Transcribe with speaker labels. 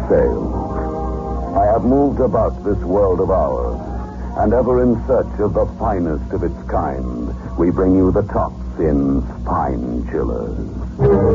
Speaker 1: sailed. I have moved about this world of ours, and ever in search of the finest of its kind, we bring you the tops in Spine Chillers.